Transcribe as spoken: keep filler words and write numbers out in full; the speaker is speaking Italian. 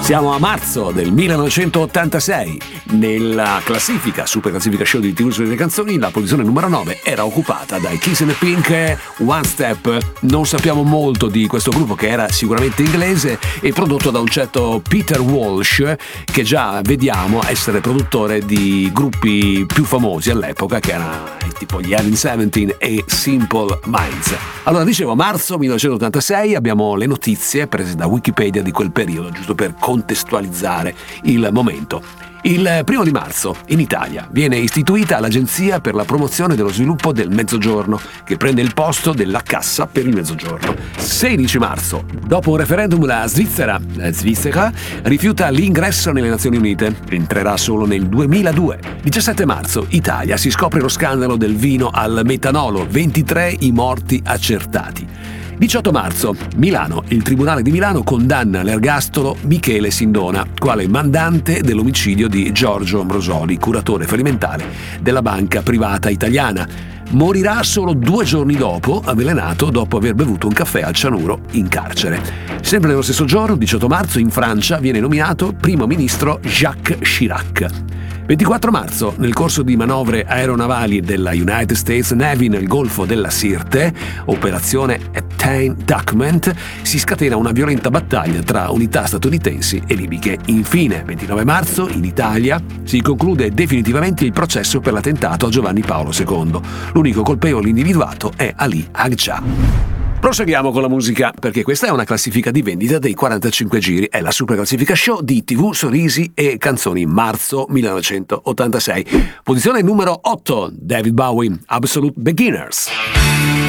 Siamo a marzo del millenovecentottantasei. Nella classifica, super classifica show di T V sulle canzoni, la posizione numero nove era occupata dai Kiss and the Pink, One Step. Non sappiamo molto di questo gruppo, che era sicuramente inglese e prodotto da un certo Peter Walsh, che già vediamo essere produttore di gruppi più famosi all'epoca, che erano tipo gli Having Seventeen e Simple Minds. Allora, dicevo, marzo millenovecentottantasei, abbiamo le notizie prese da Wikipedia di quel periodo, giusto per contestualizzare il momento. Il primo di marzo in Italia viene istituita l'Agenzia per la promozione dello sviluppo del Mezzogiorno, che prende il posto della Cassa per il Mezzogiorno. sedici marzo, dopo un referendum, la Svizzera, la Svizzera rifiuta l'ingresso nelle Nazioni Unite, entrerà solo nel duemiladue. diciassette marzo, Italia, si scopre lo scandalo del vino al metanolo, ventitré i morti accertati. diciotto marzo, Milano. Il Tribunale di Milano condanna all'ergastolo Michele Sindona, quale mandante dell'omicidio di Giorgio Ambrosoli, curatore fallimentare della banca privata italiana. Morirà solo due giorni dopo, avvelenato dopo aver bevuto un caffè al cianuro in carcere. Sempre nello stesso giorno, diciotto marzo, in Francia viene nominato primo ministro Jacques Chirac. ventiquattro marzo, nel corso di manovre aeronavali della United States Navy nel Golfo della Sirte, operazione Attainment, si scatena una violenta battaglia tra unità statunitensi e libiche. Infine, ventinove marzo, in Italia, si conclude definitivamente il processo per l'attentato a Giovanni Paolo secondo. L'unico colpevole individuato è Ali Agca. Proseguiamo con la musica, perché questa è una classifica di vendita dei quarantacinque giri, è la super classifica show di T V, sorrisi e canzoni, marzo millenovecentottantasei. Posizione numero otto, David Bowie, Absolute Beginners.